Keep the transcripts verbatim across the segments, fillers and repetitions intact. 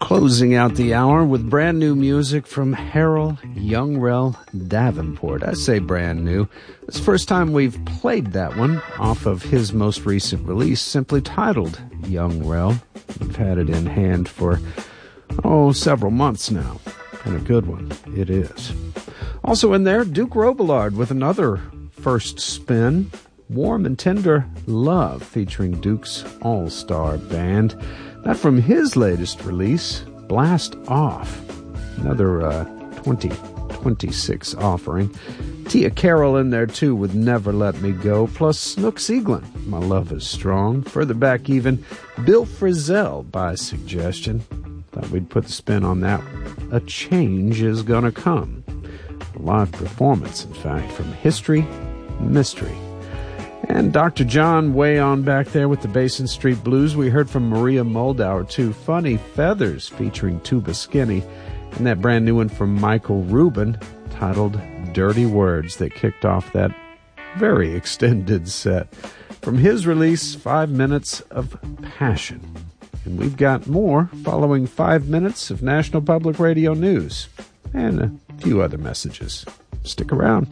Closing out the hour with brand new music from Harold Youngrell Davenport. I say brand new. It's the first time we've played that one off of his most recent release, simply titled Youngrell. We've had it in hand for, oh, several months now. And a good one it is. Also in there, Duke Robillard with another first spin, Warm and Tender Love, featuring Duke's All-Star Band. That from his latest release, Blast Off, another uh, twenty twenty-six offering. Tia Carroll in there too with Never Let Me Go, plus Snook Sieglin, My Love Is Strong. Further back even, Bill Frisell by suggestion. Thought we'd put the spin on that. A Change Is Gonna Come. A live performance, in fact, from History, Mystery. And Doctor John way on back there with the Basin Street Blues. We heard from Maria Moldauer, too. Funny Feathers featuring Tuba Skinny. And that brand new one from Michael Rubin titled Dirty Words that kicked off that very extended set. From his release, Five Minutes of Passion. And we've got more following five minutes of National Public Radio News. And a few other messages. Stick around.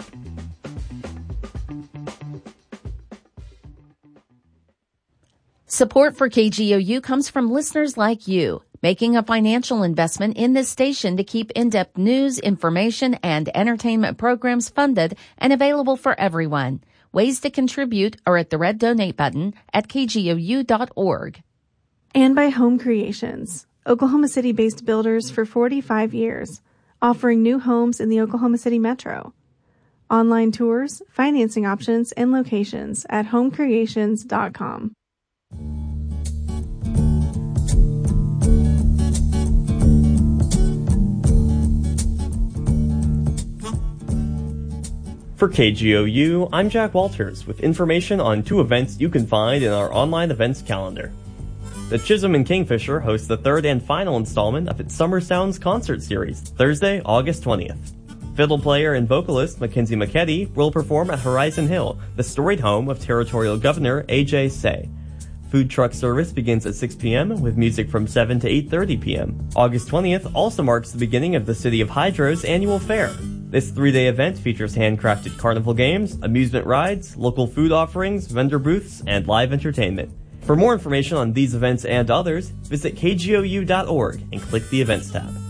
Support for K G O U comes from listeners like you, making a financial investment in this station to keep in-depth news, information, and entertainment programs funded and available for everyone. Ways to contribute are at the red donate button at k g o u dot org. And by Home Creations, Oklahoma City-based builders for forty-five years, offering new homes in the Oklahoma City metro. Online tours, financing options, and locations at home creations dot com. For K G O U, I'm Jack Walters with information on two events you can find in our online events calendar. The Chisholm and Kingfisher hosts the third and final installment of its Summer Sounds concert series, Thursday, August twentieth. Fiddle player and vocalist Mackenzie McKetty will perform at Horizon Hill, the storied home of Territorial Governor A J Say. Food truck service begins at six p.m. with music from seven to eight thirty p.m. August twentieth also marks the beginning of the City of Hydro's annual fair. This three-day event features handcrafted carnival games, amusement rides, local food offerings, vendor booths, and live entertainment. For more information on these events and others, visit k g o u dot org and click the Events tab.